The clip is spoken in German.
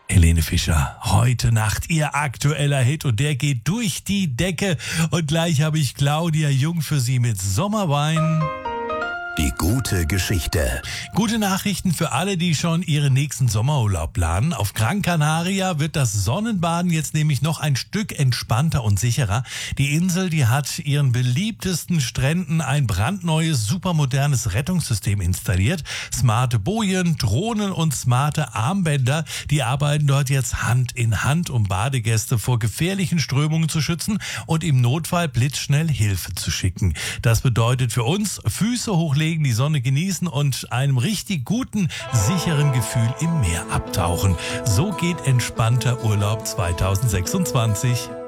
Helene Fischer, heute Nacht ihr aktueller Hit und der geht durch die Decke. Und gleich habe ich Claudia Jung für Sie mit Sommerwein. Die gute Geschichte. Gute Nachrichten für alle, die schon ihren nächsten Sommerurlaub planen. Auf Gran Canaria wird das Sonnenbaden jetzt nämlich noch ein Stück entspannter und sicherer. Die Insel, die hat ihren beliebtesten Stränden ein brandneues, supermodernes Rettungssystem installiert. Smarte Bojen, Drohnen und smarte Armbänder, die arbeiten dort jetzt Hand in Hand, um Badegäste vor gefährlichen Strömungen zu schützen und im Notfall blitzschnell Hilfe zu schicken. Das bedeutet für uns Füße hochlegen, die Sonne genießen und einem richtig guten, sicheren Gefühl im Meer abtauchen. So geht entspannter Urlaub 2026.